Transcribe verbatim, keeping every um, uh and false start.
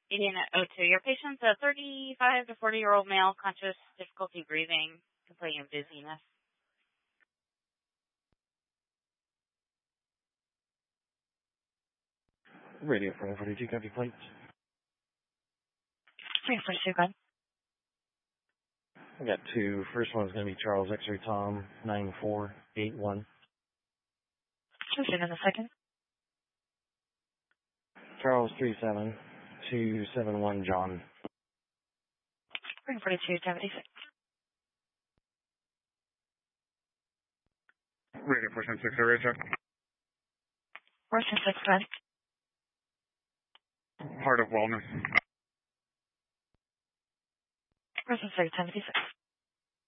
Indian at oh two. Your patient's a thirty-five to forty-year-old male, conscious, difficulty breathing, complaining of dizziness. Radio for forty-two, copy plates. three forty-two, go ahead. I got two. First one's going to be Charles X-ray Tom, nine four eight one. Who's in the second? Charles three seven two seven one John. three forty-two, seventy-six. Radio four seven six, radio check. four seven six, go ahead. Heart of Wellness. four seven six, seventy-six.